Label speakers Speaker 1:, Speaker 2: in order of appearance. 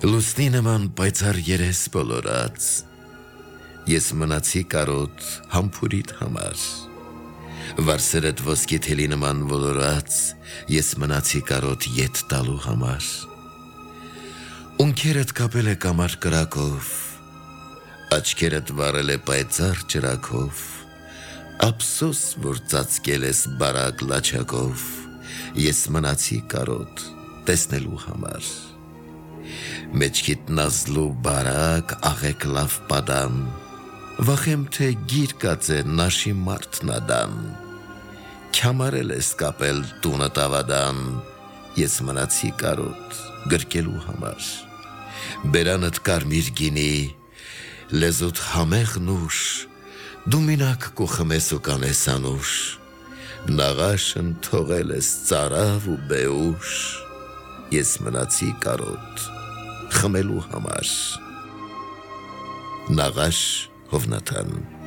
Speaker 1: Լուսնի նման պայծառ երես բոլորած, ես մնացի կարոտ համբուրիդ համար, վարսերդ ոսկի թելի նման ոլորած, ես մնացի կարոտ ետ տալու համար, ունքերդ կապել է կամար կրակով, աչքերդ վարել է պայծառ ջրակով, ափսոս որ ծածկել ես բարակ լաչակով, ես մնացի կարոտ տեսնելու համար, մեջքիդ նազլու բարակ աղեք լավ պատան, վախեմ թե գիր կացե նաշի մարդ նադան, քյամարել ես կապել տունը տավադան, ես մնացի կարոտ գրկելու համար, բերանդ կարմիր գինի, լեզուդ համեղ նուշ, դու մինակ կու խմես ու կանես անուշ, նաղաշն թողել ես ծարավ ու բեուշ, ես մնացի կարոտ խմելու համար, նաղաշ Հովնաթան